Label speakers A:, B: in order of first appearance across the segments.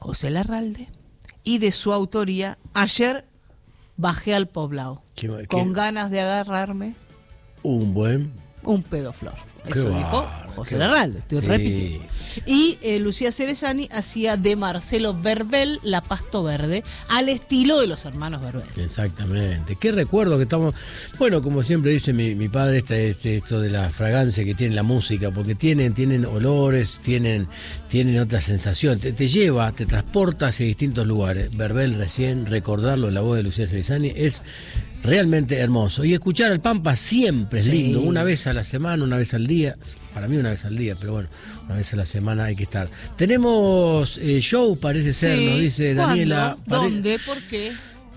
A: José Larralde, y de su autoría, Ayer bajé al poblado, con ganas de agarrarme un pedoflor. Eso dijo José Larralde, estoy repitiendo. Y Lucía Cerezani hacía de Marcelo Verbel La Pasto Verde, al estilo de los hermanos Verbel.
B: Exactamente. Qué recuerdo que estamos... Bueno, como siempre dice mi padre, esto de la fragancia que tiene la música, porque tienen olores, tienen otra sensación. Te lleva, te transporta hacia distintos lugares. Verbel recién, recordarlo en la voz de Lucía Cerezani, es realmente hermoso. Y escuchar al Pampa siempre es lindo. Una vez a la semana, una vez al día. Para mí una vez al día, pero bueno, una vez a la semana hay que estar. Tenemos show, parece ser, nos dice Daniela.
A: ¿Dónde? ¿Por qué?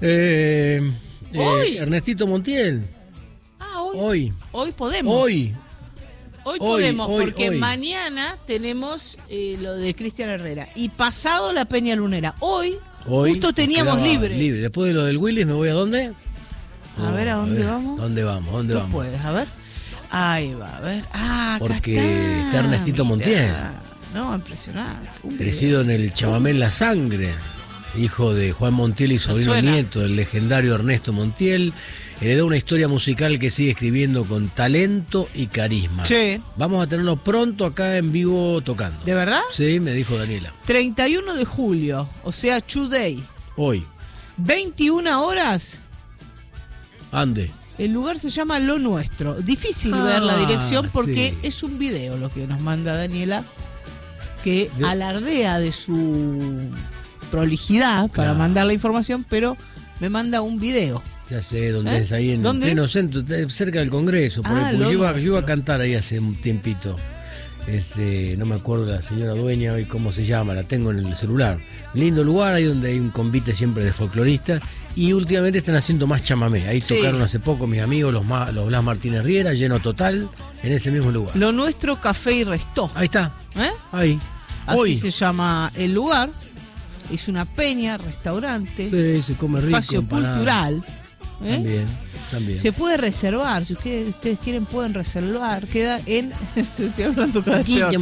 B: ¿Hoy? Ernestito Montiel.
A: Hoy podemos. Hoy podemos, porque mañana tenemos lo de Cristian Herrera. Y pasado la Peña Lunera. Hoy justo teníamos libre.
B: Después de lo del Willis, ¿me voy a dónde?
A: A ver, ¿a dónde vamos?
B: ¿Dónde vamos?
A: Tú puedes, a ver. Ahí va, a ver.
B: Porque está Ernestito Montiel.
A: No, impresionante.
B: Crecido en el chamamé en la sangre. Hijo de Juan Montiel y sobrino nieto del legendario Ernesto Montiel. Heredó una historia musical que sigue escribiendo con talento y carisma. Sí. Vamos a tenerlo pronto acá en vivo tocando.
A: ¿De verdad?
B: Sí, me dijo Daniela.
A: 31 de julio, o sea, today.
B: Hoy.
A: 21 horas.
B: Ande.
A: El lugar se llama Lo Nuestro. Difícil ver la dirección porque es un video lo que nos manda Daniela, que alardea de su prolijidad para mandar la información, pero me manda un video.
B: Ya sé dónde es, ahí en el pleno centro, cerca del Congreso. Yo iba a cantar ahí hace un tiempito. No me acuerdo la señora dueña hoy cómo se llama, la tengo en el celular. Lindo lugar, ahí donde hay un convite siempre de folcloristas. Y últimamente están haciendo más chamamé. Ahí tocaron hace poco mis amigos, los Blas Martínez Riera, lleno total, en ese mismo lugar.
A: Lo Nuestro, Café y Restó.
B: Ahí está. Ahí.
A: Así se llama el lugar. Es una peña, restaurante.
B: Sí, se come rico.
A: Espacio cultural.
B: También.
A: Se puede reservar. Si ustedes quieren, pueden reservar. Queda en... Estoy hablando cada vez peor.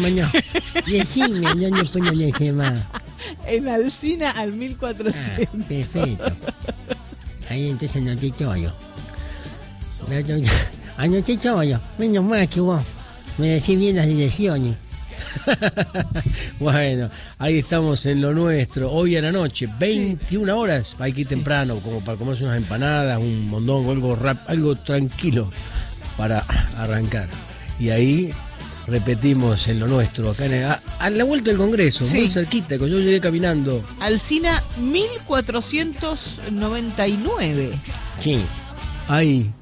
A: En Alsina al 1400.
C: Perfecto. Ahí entonces no te chollo. Anoche chollo. Menos más que vos me decís bien las direcciones.
B: Bueno, ahí estamos en Lo Nuestro. Hoy a la noche, 21 horas. Hay que ir temprano, como para comerse unas empanadas, un mondongo, algo tranquilo para arrancar. Y ahí repetimos en Lo Nuestro, acá a la vuelta del Congreso, muy cerquita, que yo llegué caminando.
A: Alsina 1499.
B: Sí, ahí.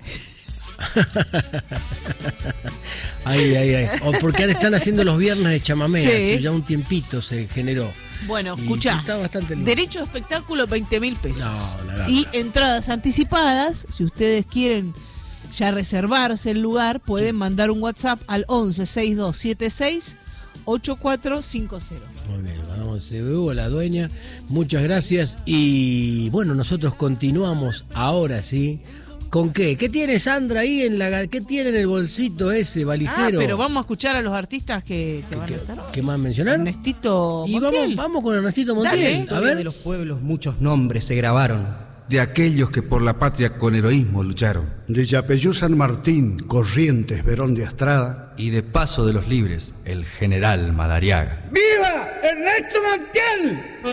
B: Ahí. O porque ahora están haciendo los viernes de chamamé, hace ya un tiempito se generó.
A: Bueno, escuchá, derecho de espectáculo 20.000 pesos. Y entradas anticipadas, si ustedes quieren ya reservarse el lugar, pueden mandar un WhatsApp al 11 6276 8450.
B: Muy bien, mandamos CBU a la dueña, muchas gracias. Y bueno, nosotros continuamos ahora sí. ¿Con qué? ¿Qué tiene Sandra ahí qué tiene en el bolsito ese valijero?
A: Pero vamos a escuchar a los artistas que van a estar.
B: ¿Qué más mencionar?
A: Ernestito Montiel.
B: Y vamos con Ernestito Montiel.
D: A ver. De los pueblos muchos nombres se grabaron.
E: De aquellos que por la patria con heroísmo lucharon.
F: De Yapeyú San Martín, Corrientes, Verón de Astrada.
D: Y de Paso de los Libres, el general Madariaga.
G: ¡Viva Ernesto Montiel!